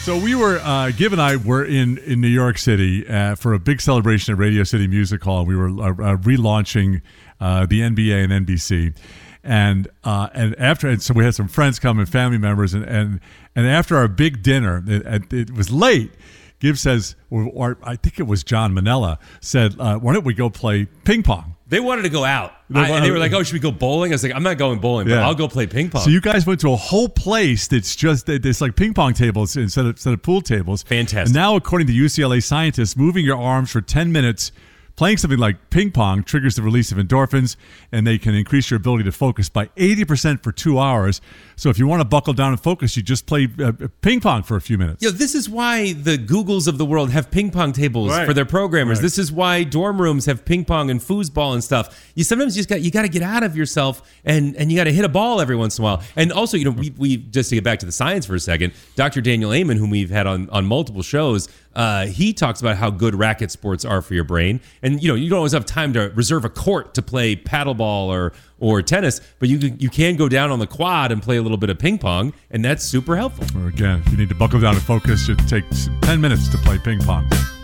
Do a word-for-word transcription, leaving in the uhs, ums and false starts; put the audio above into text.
So we were, uh, Gib and I were in, in New York City uh, for a big celebration at Radio City Music Hall. We were uh, uh, relaunching uh, the N B A and N B C. And uh, and after, and so we had some friends come and family members. And, and, and after our big dinner, it, it was late. Gib says, or, or I think it was John Manella, said, uh, why don't we go play ping pong? They wanted to go out. They, I, and they were like, oh, should we go bowling? I was like, I'm not going bowling, but yeah. I'll go play ping pong. So you guys went to a whole place that's just, it's like ping pong tables instead of, instead of pool tables. Fantastic. And now, according to U C L A scientists, moving your arms for ten minutes, playing something like ping pong triggers the release of endorphins, and they can increase your ability to focus by eighty percent for two hours. So if you want to buckle down and focus, you just play uh, ping pong for a few minutes. Yo, this is why the Googles of the world have ping pong tables right. for their programmers. Right. This is why dorm rooms have ping pong and foosball and stuff. You sometimes you just got you got to get out of yourself and and you got to hit a ball every once in a while. And also, you know, we we just to get back to the science for a second, Doctor Daniel Amen, whom we've had on on multiple shows, uh, he talks about how good racket sports are for your brain. And you know, you don't always have time to reserve a court to play paddleball or or tennis, but you can, you can go down on the quad and play a little bit of ping pong, and that's super helpful. Or again, if you need to buckle down and focus, it takes ten minutes to play ping pong.